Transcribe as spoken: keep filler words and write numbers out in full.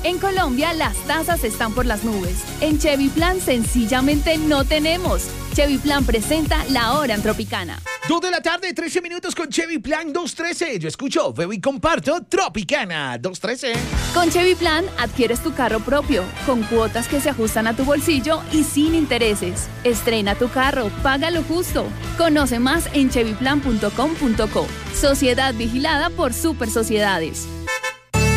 En Colombia las tasas están por las nubes. En Chevy Plan sencillamente no tenemos. Chevy Plan presenta La Hora en Tropicana. Dos de la tarde, trece minutos con Chevy Plan dos trece. Yo escucho, veo y comparto Tropicana dos trece. Con Chevy Plan adquieres tu carro propio, con cuotas que se ajustan a tu bolsillo y sin intereses. Estrena tu carro, paga lo justo. Conoce más en chevy plan punto com punto co. Sociedad vigilada por Super Sociedades.